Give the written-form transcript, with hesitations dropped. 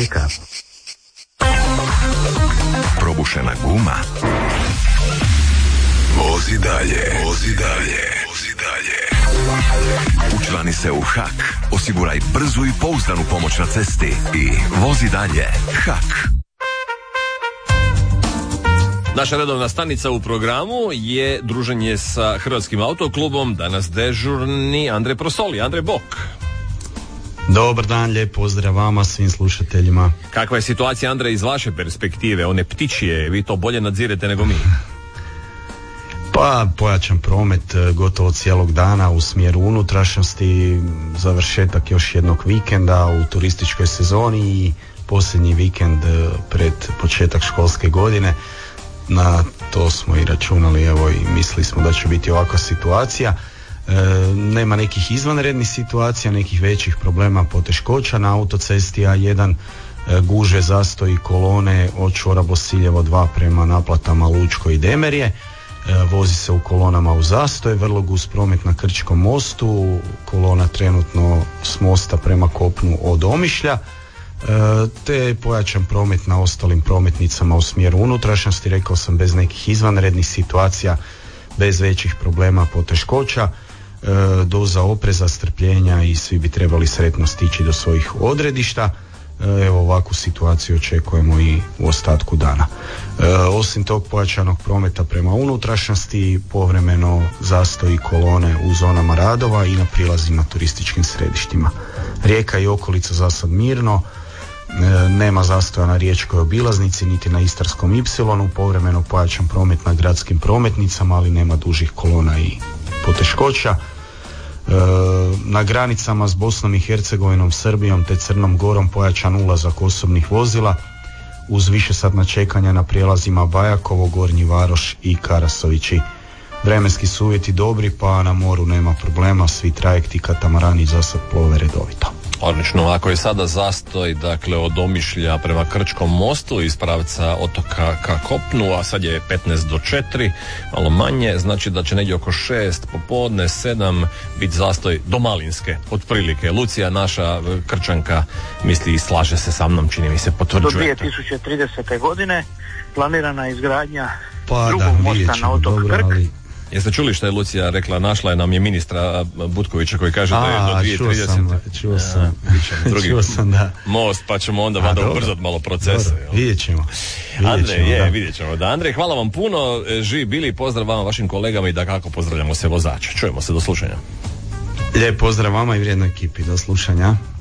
Rijeka. Probušena guma. Vozi dalje, vozi dalje, vozi dalje. Učlani se u HAK. Osiguraj brzu i pouzdanu pomoć na cesti i vozi dalje. HAK. Naša redovna stanica u programu je druženje sa Hrvatskim autoklubom. Danas dežurni Andrej Prosoli. Andrej, bok. Dobar dan, lijep pozdrav vama, svim slušateljima. Kakva je situacija, Andrej, iz vaše perspektive, one ptičije, vi to bolje nadzirete nego mi? Pa, pojačan promet gotovo cijelog dana u smjeru unutrašnjosti, završetak još jednog vikenda u turističkoj sezoni i posljednji vikend pred početak školske godine. Na to smo i računali, evo, i mislili smo da će biti ovakva situacija. Nema nekih izvanrednih situacija, nekih većih problema, poteškoća na autocesti A1, gužve, zastoji, kolone od čvora Bosiljevo 2 prema naplatama Lučko i Demerje. Vozi se u kolonama u zastoj, vrlo gust promet na Krčkom mostu, kolona trenutno s mosta prema kopnu od Omišlja, te pojačan promet na ostalim prometnicama u smjeru unutrašnjosti, rekao sam, bez nekih izvanrednih situacija, bez većih problema, poteškoća. Doza opreza, strpljenja i svi bi trebali sretno stići do svojih odredišta. Evo, ovakvu situaciju očekujemo i u ostatku dana. Osim tog pojačanog prometa prema unutrašnjosti, povremeno zastoji kolone u zonama radova i na prilazima turističkim središtima. Rijeka i okolica za sad mirno, nema zastoja na riječkoj obilaznici niti na Istarskom Y, povremeno pojačan promet na gradskim prometnicama, ali nema dužih kolona i poteškoća. Na granicama s Bosnom i Hercegovinom, Srbijom te Crnom Gorom pojačan ulazak osobnih vozila uz višesatna čekanja na prijelazima Bajakovo, Gornji Varoš i Karasovići. Vremenski su uvjeti dobri, pa na moru nema problema, svi trajekti katamarani za sad plove redovito. Odlično, ako je sada zastoj, dakle, od Omišlja prema Krčkom mostu iz pravca otoka ka kopnu, a sad je 15 do 4, malo manje, znači da će negdje oko 6 popodne, 7 biti zastoj do Malinske, otprilike. Lucija, naša Krčanka, misli i slaže se sa mnom, čini mi se, potvrđuje. Do 2030. godine planirana izgradnja Pa drugog mosta na otok Krk. Ali... Jeste čuli što je Lucija rekla? Našla je nam je ministra Butkovića koji kaže da je do 2030. Čuo sam, da. Most, pa ćemo onda vada ubrzati malo procese. Vidjet ćemo. Vidjet ćemo. Da, Andrej, hvala vam puno. Živi bili, pozdrav vama, vašim kolegama i da kako pozdravljamo se vozače. Čujemo se, do slušanja. Lijep pozdrav vama i vrijednoj ekipi, do slušanja.